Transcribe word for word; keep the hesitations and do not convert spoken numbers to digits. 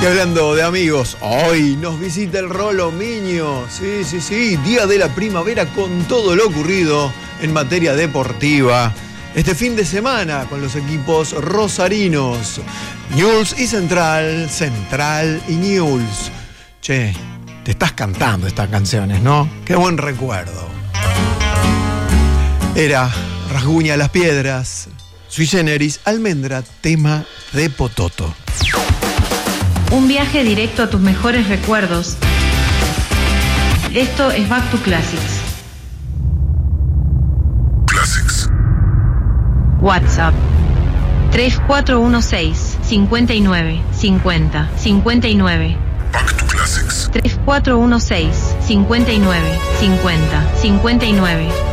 Y hablando de amigos, hoy nos visita el Rolo Miño. Sí, sí, sí, día de la primavera con todo lo ocurrido en materia deportiva. Este fin de semana con los equipos rosarinos, Newell's y Central, Central y Newell's. Che, te estás cantando estas canciones, ¿no? Qué buen recuerdo. Era Rasguña las Piedras, Sui Generis, Almendra, tema de Pototo. Un viaje directo a tus mejores recuerdos. Esto es Back to Classics. Classics. WhatsApp tres cuatro uno seis, cinco nueve, cincuenta, cincuenta y nueve. Back to Classics. tres cuatro uno seis, cinco nueve, cincuenta, cincuenta y nueve.